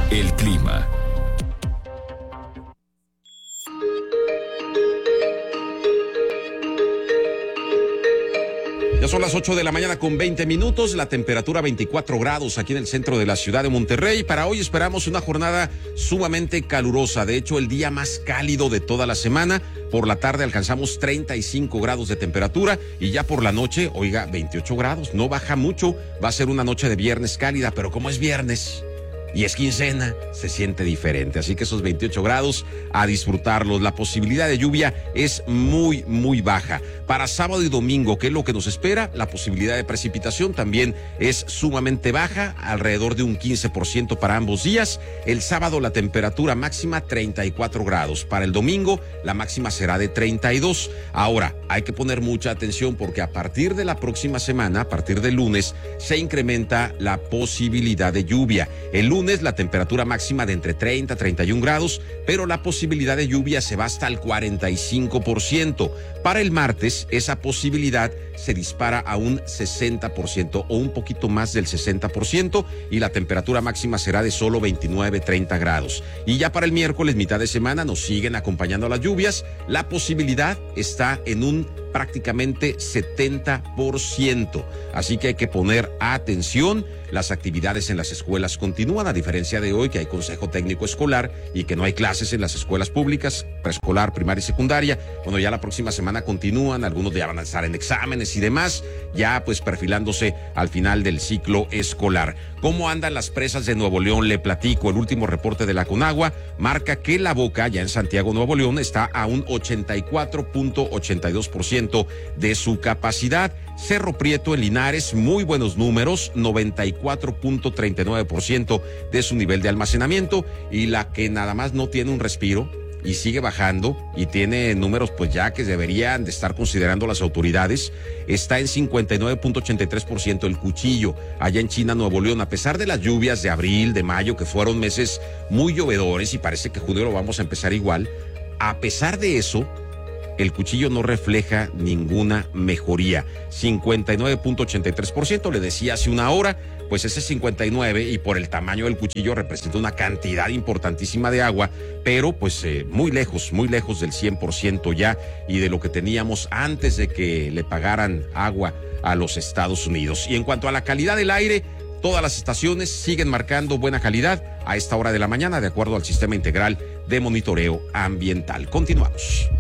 El clima. Ya son las 8 de la mañana con 20 minutos, la temperatura 24 grados aquí en el centro de la ciudad de Monterrey. Para hoy esperamos una jornada sumamente calurosa, de hecho el día más cálido de toda la semana. Por la tarde alcanzamos 35 grados de temperatura y ya por la noche, oiga, 28 grados, no baja mucho. Va a ser una noche de viernes cálida, pero como es viernes y es quincena, se siente diferente. Así que esos 28 grados, a disfrutarlos. La posibilidad de lluvia es muy, muy baja. Para sábado y domingo, ¿qué es lo que nos espera? La posibilidad de precipitación también es sumamente baja, alrededor de un 15% para ambos días. El sábado la temperatura máxima 34 grados. Para el domingo la máxima será de 32. Ahora, hay que poner mucha atención porque a partir de la próxima semana, a partir del lunes, se incrementa la posibilidad de lluvia. El lunes la temperatura máxima de entre 30 y 31 grados, pero la posibilidad de lluvia se va hasta el 45%. Para el martes, esa posibilidad se dispara a un 60% o un poquito más del 60% y la temperatura máxima será de solo 29-30 grados. Y ya para el miércoles, mitad de semana, nos siguen acompañando las lluvias. La posibilidad está en un prácticamente 70%. Así que hay que poner atención. Las actividades en las escuelas continúan, a diferencia de hoy que hay consejo técnico escolar y que no hay clases en las escuelas públicas, preescolar, primaria y secundaria. Bueno, ya la próxima semana continúan, algunos ya van a estar en exámenes y demás, ya pues perfilándose al final del ciclo escolar. ¿Cómo andan las presas de Nuevo León? Le platico, el último reporte de la Conagua marca que La Boca, ya en Santiago, Nuevo León, está a un 84.82% de su capacidad. Cerro Prieto en Linares, muy buenos números, 94.39% de su nivel de almacenamiento, y la que nada más no tiene un respiro y sigue bajando y tiene números pues ya que deberían de estar considerando las autoridades, está en 59.83% el Cuchillo, allá en China, Nuevo León. A pesar de las lluvias de abril, de mayo, que fueron meses muy llovedores y parece que junio lo vamos a empezar igual, a pesar de eso, el Cuchillo no refleja ninguna mejoría. 59.83%, le decía hace una hora, pues ese 59, y por el tamaño del Cuchillo representa una cantidad importantísima de agua, pero pues muy lejos del 100% ya, y de lo que teníamos antes de que le pagaran agua a los Estados Unidos. Y en cuanto a la calidad del aire, todas las estaciones siguen marcando buena calidad a esta hora de la mañana, de acuerdo al Sistema Integral de Monitoreo Ambiental. Continuamos.